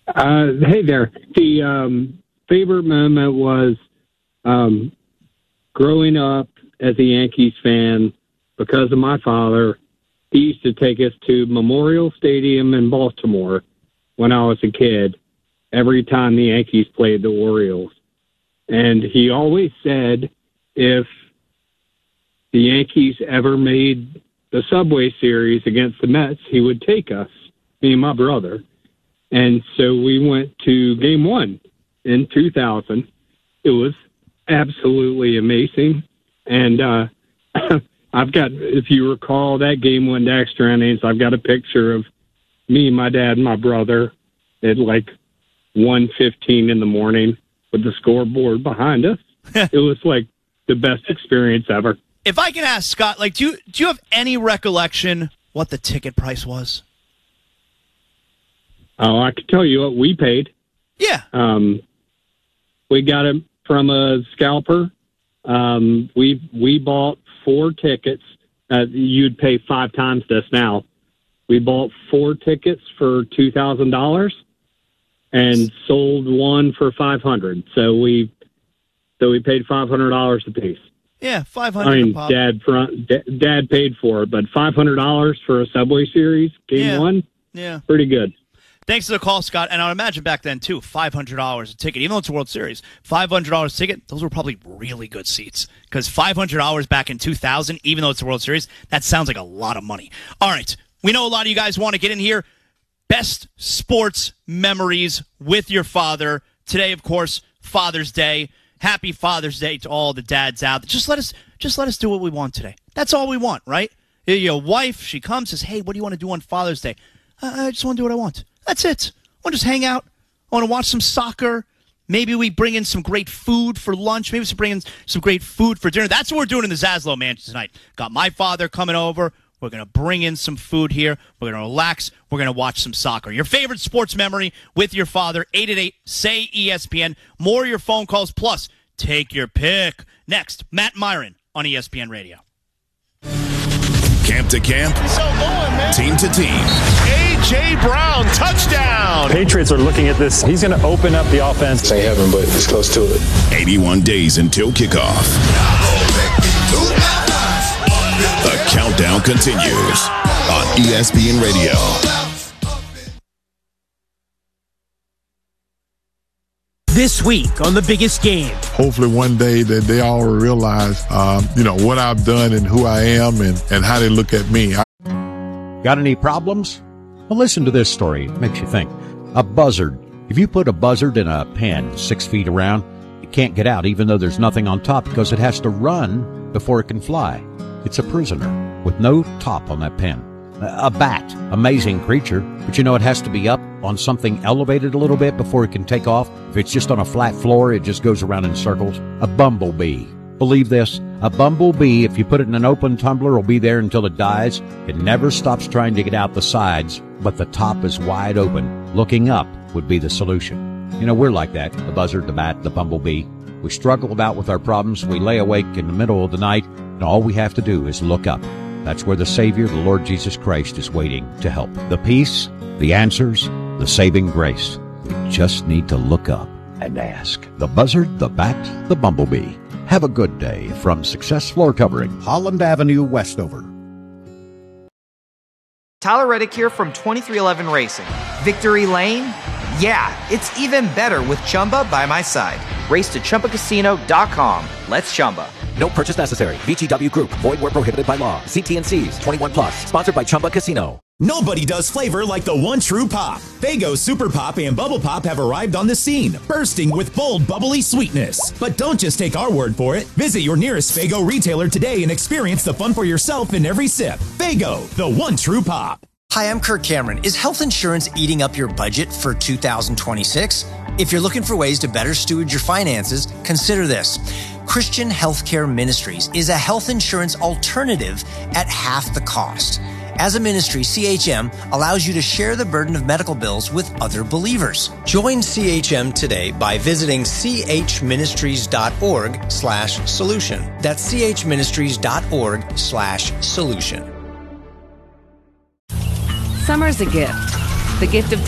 Hey there. The favorite moment was growing up as a Yankees fan because of my father. He used to take us to Memorial Stadium in Baltimore when I was a kid every time the Yankees played the Orioles. And he always said if the Yankees ever made the Subway Series against the Mets, he would take us, me and my brother. And so we went to Game 1 in 2000. It was absolutely amazing. And I've got, if you recall, that game went to extra innings. I've got a picture of me, my dad, and my brother at like 1:15 in the morning with the scoreboard behind us. It was like the best experience ever. If I can ask, Scott, like, do you have any recollection what the ticket price was? Oh, I can tell you what we paid. Yeah. We got it from a scalper. We bought 4 tickets. You'd pay 5 times this now. We bought 4 tickets for $2,000 and sold one for $500. So we paid $500 a piece. Yeah, $500. I mean, Dad paid for it, but $500 for a Subway Series Game 1. Yeah, pretty good. Thanks for the call, Scott. And I imagine back then, too, $500 a ticket. Even though it's a World Series, $500 a ticket, those were probably really good seats. Because $500 back in 2000, even though it's a World Series, that sounds like a lot of money. All right. We know a lot of you guys want to get in here. Best sports memories with your father. Today, of course, Father's Day. Happy Father's Day to all the dads out there. Just let us do what we want today. That's all we want, right? Your wife, she comes, says, hey, what do you want to do on Father's Day? I just want to do what I want. That's it. I want to just hang out. I want to watch some soccer. Maybe we bring in some great food for lunch. Maybe we bring in some great food for dinner. That's what we're doing in the Zaslow Mansion tonight. Got my father coming over. We're going to bring in some food here. We're going to relax. We're going to watch some soccer. Your favorite sports memory with your father, 888-SAY-ESPN. More of your phone calls, plus take your pick. Next, Matt Myron on ESPN Radio. Camp to camp, team to team. A.J. Brown, touchdown! Patriots are looking at this. He's going to open up the offense. It ain't heaven, but it's close to it. 81 days until kickoff. The countdown continues on ESPN Radio. This week on The Biggest Game. Hopefully one day that they all realize, what I've done and who I am and how they look at me. Got any problems? Well, listen to this story. It makes you think. A buzzard. If you put a buzzard in a pen 6 feet around, it can't get out even though there's nothing on top because it has to run before it can fly. It's a prisoner with no top on that pen. A bat, amazing creature, but it has to be up on something elevated a little bit before it can take off. If it's just on a flat floor, it just goes around in circles. A bumblebee. Believe this, a bumblebee, if you put it in an open tumbler, will be there until it dies. It never stops trying to get out the sides, but the top is wide open. Looking up would be the solution. We're like that, the buzzard, the bat, the bumblebee. We struggle about with our problems. We lay awake in the middle of the night, and all we have to do is look up. That's where the Savior, the Lord Jesus Christ, is waiting to help. The peace, the answers, the saving grace. We just need to look up and ask. The buzzard, the bat, the bumblebee. Have a good day from Success Floor Covering, Holland Avenue, Westover. Tyler Reddick here from 2311 Racing. Victory Lane? Yeah, it's even better with Chumba by my side. Race to ChumbaCasino.com. Let's Chumba. No purchase necessary. VGW Group. Void where prohibited by law. See T&Cs. 21 plus. Sponsored by Chumba Casino. Nobody does flavor like the one true pop. Faygo Super Pop and Bubble Pop have arrived on the scene, bursting with bold, bubbly sweetness. But don't just take our word for it. Visit your nearest Faygo retailer today and experience the fun for yourself in every sip. Faygo, the one true pop. Hi, I'm Kirk Cameron. Is health insurance eating up your budget for 2026? If you're looking for ways to better steward your finances, consider this. Christian Healthcare Ministries is a health insurance alternative at half the cost. As a ministry, CHM allows you to share the burden of medical bills with other believers. Join CHM today by visiting chministries.org/solution. That's chministries.org/solution. Summer's a gift. The gift of